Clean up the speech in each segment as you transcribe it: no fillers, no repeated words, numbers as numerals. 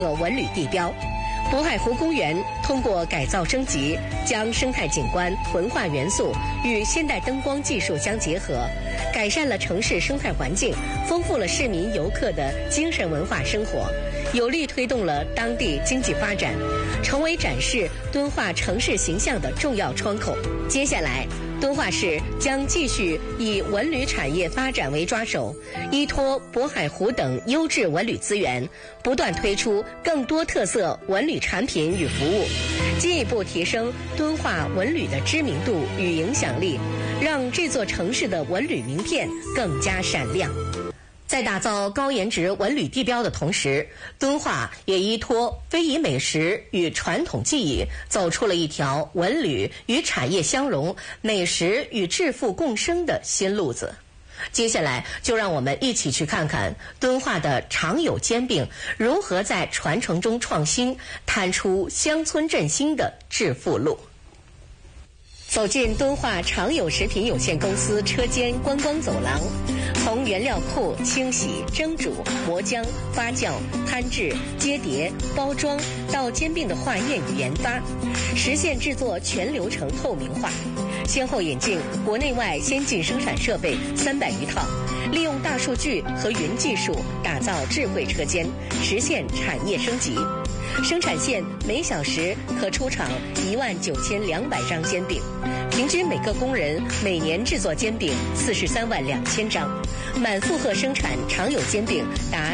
文旅地标。渤海湖公园通过改造升级，将生态景观、文化元素与现代灯光技术相结合，改善了城市生态环境，丰富了市民游客的精神文化生活，有力推动了当地经济发展，成为展示敦化城市形象的重要窗口。接下来，敦化市将继续以文旅产业发展为抓手，依托渤海湖等优质文旅资源，不断推出更多特色文旅产品与服务，进一步提升敦化文旅的知名度与影响力，让这座城市的文旅名片更加闪亮。在打造高颜值文旅地标的同时，敦化也依托非遗美食与传统技艺，走出了一条文旅与产业相融、美食与致富共生的新路子。接下来，就让我们一起去看看敦化的常有煎饼如何在传承中创新，探出乡村振兴的致富路。走进敦化常有食品有限公司车间观光走廊，从原料库、清洗、蒸煮、磨浆、发酵、摊制、接碟、包装到煎饼的化验与研发，实现制作全流程透明化。先后引进国内外先进生产设备300余套，利用大数据和云技术打造智慧车间，实现产业升级。生产线每小时可出厂19200张煎饼，平均每个工人每年制作煎饼43万2000张，满负荷生产常有煎饼达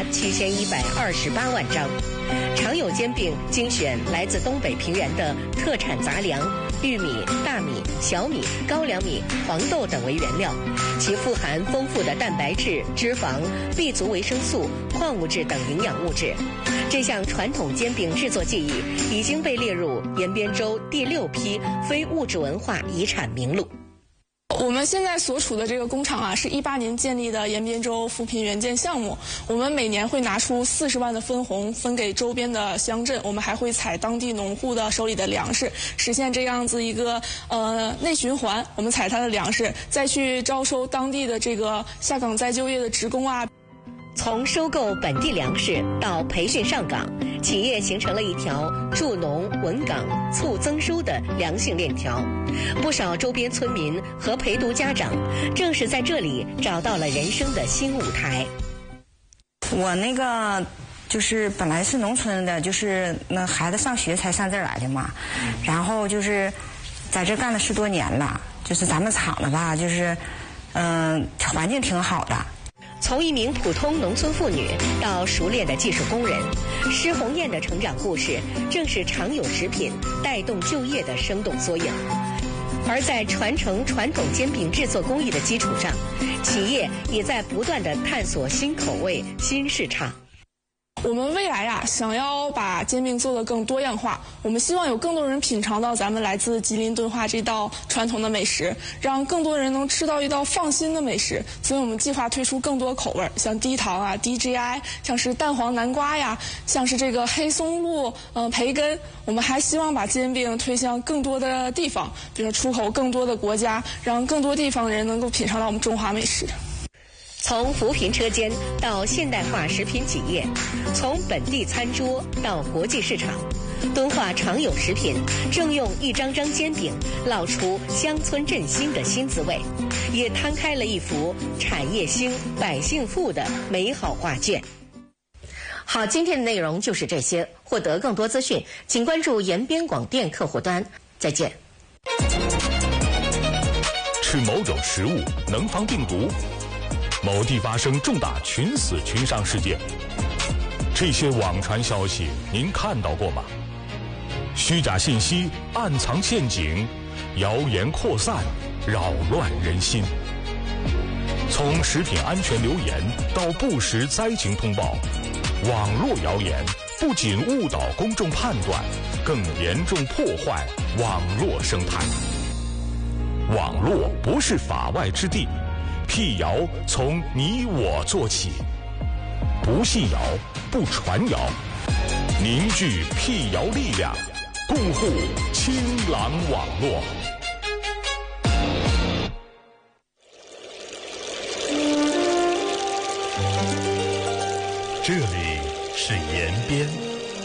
7128万张。常有煎饼精选来自东北平原的特产杂粮，玉米、大米、小米、高粱米、黄豆等为原料，其富含丰富的蛋白质、脂肪、B 族维生素、矿物质等营养物质。这项传统煎饼制作技艺已经被列入延边州第6批非物质文化遗产名录。 我们现在所处的这个工厂啊，是18年建立的延边州扶贫援建项目。我们每年会拿出40万的分红分给周边的乡镇，我们还会采当地农户的手里的粮食，实现这样子一个内循环。我们采他的粮食，再去招收当地的这个下岗再就业的职工啊。 从收购本地粮食到培训上岗，企业形成了一条助农稳岗促增收的良性链条。不少周边村民和陪读家长正是在这里找到了人生的新舞台。 我那个就是本来是农村的，就是那孩子上学才上这儿来的嘛，然后就是在这干了10多年了，就是咱们厂子吧，就是环境挺好的。 从一名普通农村妇女到熟练的技术工人，施红艳的成长故事正是常有食品带动就业的生动缩影。而在传承传统煎饼制作工艺的基础上，企业也在不断地探索新口味、新市场。 我们未来啊，想要把煎饼做得更多样化，我们希望有更多人品尝到咱们来自吉林敦化这道传统的美食，让更多人能吃到一道放心的美食。所以我们计划推出更多口味，像低糖啊、低 GI， 像是蛋黄南瓜呀，像是这个黑松露、培根。我们还希望把煎饼推向更多的地方，比如出口更多的国家，让更多地方的人能够品尝到我们中华美食。 从扶贫车间到现代化食品企业，从本地餐桌到国际市场，敦化常有食品正用一张张煎饼烙出乡村振兴的新滋味，也摊开了一幅产业兴、百姓富的美好画卷。好，今天的内容就是这些。获得更多资讯，请关注延边广电客户端。再见。 吃某种食物能防病毒？某地发生重大群死群伤事件，这些网传消息您看到过吗？虚假信息暗藏陷阱，谣言扩散，扰乱人心。从食品安全流言到不实灾情通报，网络谣言不仅误导公众判断，更严重破坏网络生态。网络不是法外之地，辟谣从你我做起，不信谣，不传谣，凝聚辟谣力量，共护清朗网络。 这里是延边。